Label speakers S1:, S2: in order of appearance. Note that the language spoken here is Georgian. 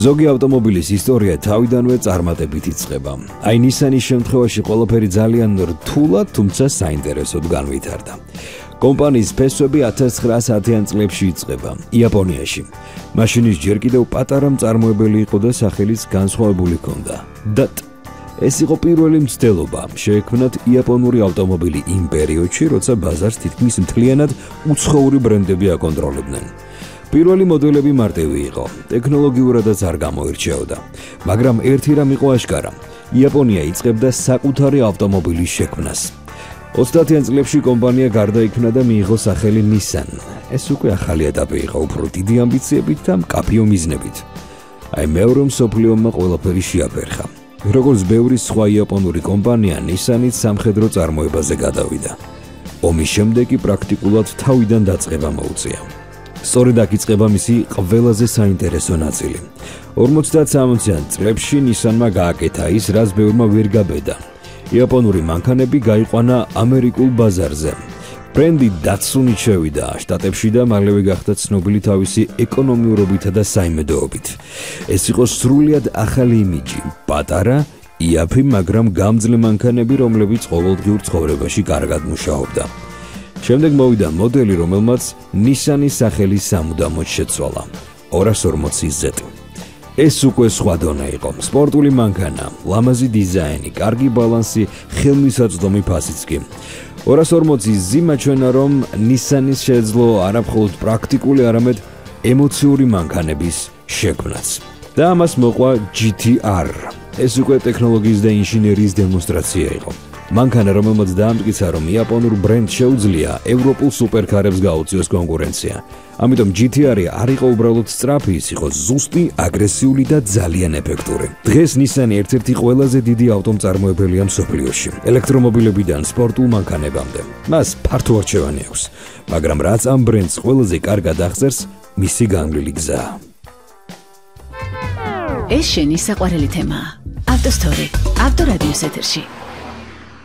S1: ზოგი ავტომობილის ისტორია თავიდანვე წარმატებით იწყება. Აი ნისანის შემთხვევაში ყველაფერი ძალიან რთულად, თუმცა საინტერესოდ განვითარდა. კომპანიის ფესვები 1910-იან წლებში იწყება იაპონიაში. მაშინის ჯერ კიდევ პატარა მწარმოებელი იყო და სახელიც განსხვავებული ჰქონდა. DAT. ეს იყო პირველი მცდელობა, შეექმნათ იაპონური ავტომობილი იმ პერიოდში, როცა ბაზარს თითქმის მთლიანად უცხოური ბრენდები აკონტროლებდნენ. პირველი მოდელები მარტივი იყო, ტექნოლოგიურადაც არ გამოირჩეოდა, მაგრამ ერთი რამ იყო აშკარა. იაპონია იწყებდა საკუთარი ავტომობილის შექმნას. 30-იან წლებში კომპანია გარდაიქმნა და მიიღო სახელი Nissan. ეს უკვე ახალი ეტაპი იყო, უფრო დიდი ამბიციებით და მკაფიო მიზნებით. აი მეორე მსოფლიო ომმა ყველაფერი შეაფერხა. როგორც ბევრი სხვა იაპონური კომპანია, Nissan-იც სამხედრო წარმოებაზე გადავიდა. ომის შემდეგ კი პრაქტიკულად თავიდან დაწყება მოუწია. სწორედ აქ იწყება მისი ყველაზე საინტერესო ნაწილი. 50-60-იან წლებში Nissan-მა გააკეთა ის, რაც ბევრმა ვერ გაბედა. იაპონური მანქანები გაიყვანა ამერიკულ ბაზარზე. ბრენდი Datsun-ით შევიდა შტატებში და მალევე გახდა ცნობილი თავისი ეკონომიურობითა და საიმედოობით. ეს იყო სრულიად ახალი იმიჯი, პატარა, იაფი, მაგრამ გამძლე მანქანები, რომლებიც ყოველდღიურ ცხოვრებაში კარგად მუშაობდა. შემდეგ მოვიდა მოდელი, რომელმაც Nissan-ის სახელი სამუდამოდ შეცვალა. 240Z. ეს უკვე სხვა დონე იყო. სპორტული მანქანა, ლამაზი დიზაინი, კარგი ბალანსი, ხელმისაწვდომი ფასიც კი. 240Z მაჩვენა, რომ Nissan-ის შეეძლო არა მხოლოდ პრაქტიკული, არამედ ემოციური მანქანების შექმნაც. და ამას მოყვა GT-R. ეს უკვე ტექნოლოგიის და ინჟინერიის დემონსტრაცია იყო. მანქანა, რომელმაც დაამტკიცა, რომ იაპონურ ბრენდს შეუძლია ევროპულ სუპერკარებს გაუწიოს კონკურენცია. ამიტომ GT-R არ იყო უბრალოდ სწრაფი, ის იყო ზუსტი, აგრესიული და ძალიან ეფექტური. დღეს Nissan ერთ-ერთი ყველაზე დიდი ავტომწარმოებელია მსოფლიოში. ელექტრომობილებიდან სპორტულ მანქანებამდე. მას ფართო არჩევანი აქვს, მაგრამ რაც ამ ბრენდს ყველაზე კარგად აღწერს, მისი განვლილი გზა.
S2: ეს შენი საყვარელი თემაა. ავტოსტორი, ავტორადიოს ეთერში.